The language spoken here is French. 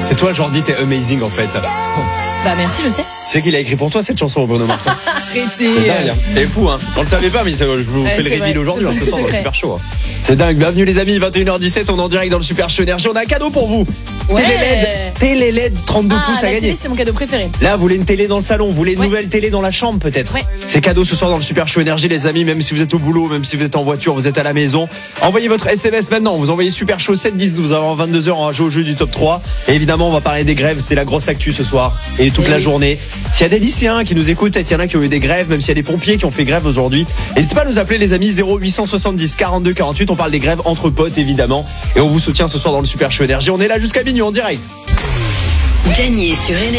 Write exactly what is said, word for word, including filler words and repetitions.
C'est toi, Jordi, t'es amazing en fait. Bah merci, je sais. Tu sais qu'il a écrit pour toi cette chanson, Bruno Mars. Arrêtez. C'est dingue, hein. C'est fou, hein. On le savait pas, mais je vous Ouais, fais le c'est reveal vrai. aujourd'hui, C'est on se sent dans le secret. Super Show. hein. C'est dingue. Bienvenue les amis, vingt et une heures dix-sept, on est en direct dans le Super Show Énergie. On a un cadeau pour vous. Ouais. Télé L E D, télé L E D trente-deux Ah, pouces à la gagner. télé, c'est mon cadeau préféré. Là, vous voulez une télé dans le salon, vous voulez une Ouais. nouvelle télé dans la chambre peut-être. Ouais. C'est cadeau ce soir dans le Super Show Énergie les amis, même si vous êtes au boulot, même si vous êtes en voiture, vous êtes à la maison. Envoyez votre S M S maintenant, vous envoyez Super Show sept dix douze avant vingt-deux heures, on va jouer au jeu du top trois. Et évidemment, on va parler des grèves, c'était la grosse actu ce soir et toute Et la oui. journée. S'il y a des lycéens qui nous écoutent, peut-être il y en a qui ont eu des grèves, même s'il y a des pompiers qui ont fait grève aujourd'hui. N'hésitez pas à nous appeler les amis, zéro huit cent soixante-dix quarante-deux quarante-huit, on parle des grèves entre potes évidemment. Et on vous soutient ce soir dans le Super Show Énergie, on est là jusqu'à minuit en direct. Gagnez sur Énergie.